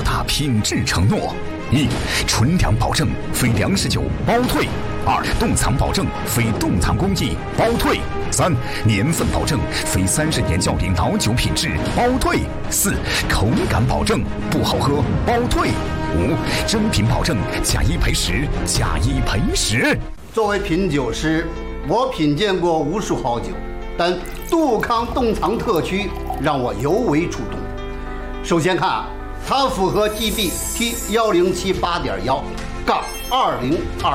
大品质承诺：一、纯粮保证，非粮食酒包退；2、冻藏保证，非冻藏工艺包退；3、年份保证，非30年窖龄老酒品质包退；4、口感保证，不好喝包退；5、真品保证，假一赔十，假一赔十。 作为品酒师，我品鉴过无数好酒，但杜康冻藏特区让我尤为触动。首先看，它符合 GB T1078.1-2021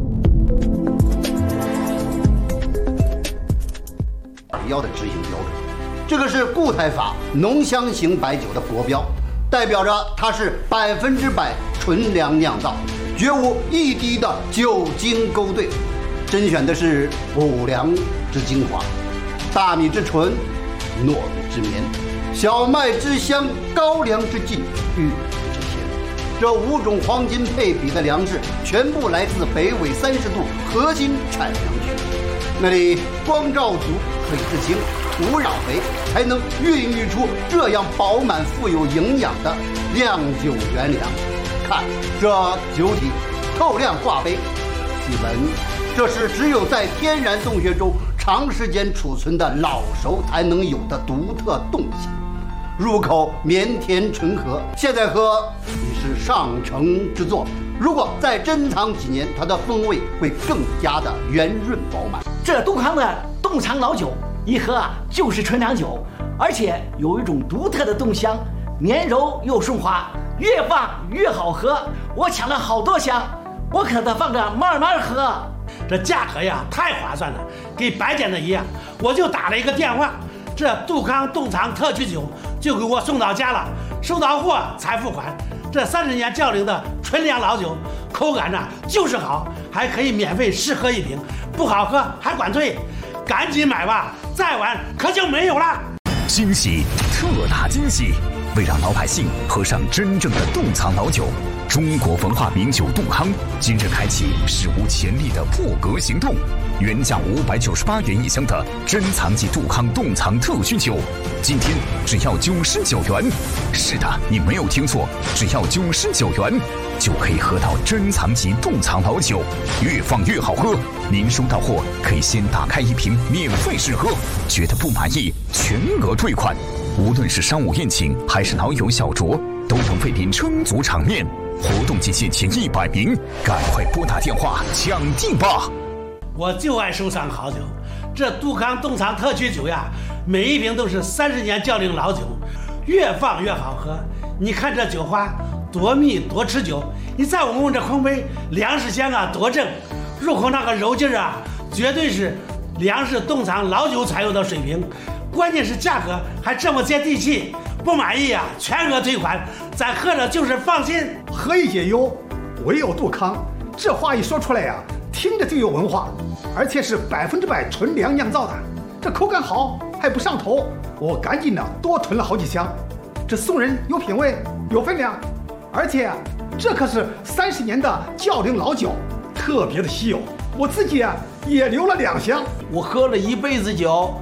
的执行标准，这个是固态法浓香型白酒的国标，代表着它是100%纯粮酿造，绝无一滴的酒精勾兑，甄选的是五粮之精华，大米之纯，糯米之绵，小麦之香，高粱之劲，玉米之甜。这5种黄金配比的粮食全部来自北纬30度核心产粮区，那里光照足，水质清，土壤肥，才能孕育出这样饱满富有营养的酿酒原粮。看这酒体，透亮挂杯，细闻，这是只有在天然洞穴中长时间储存的老熟才能有的独特动性。入口绵甜醇和，现在喝已是上乘之作。如果再珍藏几年，它的风味会更加的圆润饱满。 这杜康的冻藏老酒一喝啊就是纯粮酒，而且有一种独特的冻香，绵柔又顺滑，越放越好喝。我抢了好多箱，我可得放着慢慢喝。 这价格呀太划算了，给白捡的一样。我就打了一个电话，这杜康冻藏特区酒就给我送到家了，收到货才付款。这30年窖龄的纯粮老酒，口感呢就是好，还可以免费试喝一瓶，不好喝还管退，赶紧买吧，再晚可就没有了。 惊喜，特大惊喜！为让老百姓喝上真正的冻藏老酒，中国文化名酒杜康今日开启史无前例的破格行动。原价598元一箱的珍藏级杜康冻藏特需酒，今天只要99元。是的，你没有听错，只要99元就可以喝到珍藏级冻藏老酒，越放越好喝。您收到货可以先打开一瓶免费试喝，觉得不满意全额退款。无论是商务宴请还是老友小酌，都能为您撑足场面。活动期限前100名，赶快拨打电话抢订吧！ 我就爱收藏好酒，这杜康冻藏特区酒呀，每一瓶都是30年窖龄老酒，越放越好喝。你看这酒花多密多持久，你再闻闻这空杯，粮食香啊多正，入口那个柔劲啊，绝对是粮食冻藏老酒才有的水平。关键是价格还这么接地气，不满意啊全额退款，咱喝着就是放心。 何以解忧，唯有杜康。这话一说出来呀，听着就有文化，而且是100%纯粮酿造的，这口感好还不上头，我赶紧的多囤了好几箱。这送人有品位有分量，而且这可是30年的窖龄老酒，特别的稀有。我自己也留了2箱， 我喝了一辈子酒。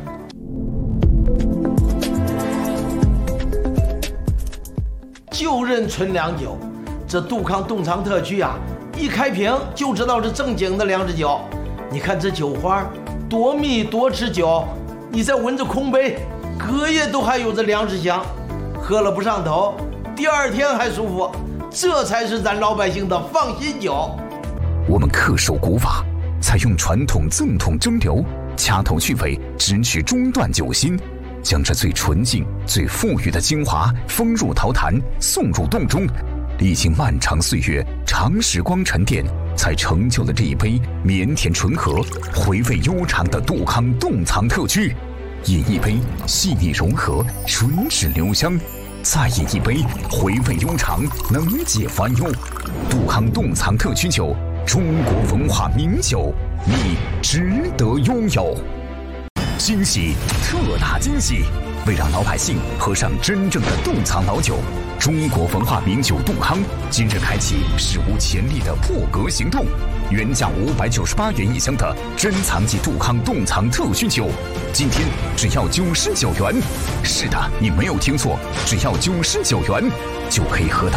就认纯粮酒，这杜康冻藏特区啊，一开瓶就知道是正经的粮食酒。你看这酒花多密多持久，你再闻着空杯，隔夜都还有着粮食香，喝了不上头，第2天还舒服，这才是咱老百姓的放心酒。 我们恪守古法，采用传统赠桶蒸馏，掐头去尾，直取中断酒心，将这最纯净、最馥郁的精华封入陶坛，送入洞中。历经漫长岁月、长时光沉淀，才成就了这一杯绵甜醇和、回味悠长的杜康冻藏特区。饮一杯细腻柔和、纯质留香，再饮一杯回味悠长、能解烦忧。杜康冻藏特区酒，中国文化名酒，你值得拥有。惊喜，特大惊喜！为让老百姓喝上真正的冻藏老酒，中国文化名酒杜康今日开启史无前例的破格行动。原价598元一箱的珍藏级杜康冻藏特需酒，今天只要99元。是的，你没有听错，只要99元就可以喝到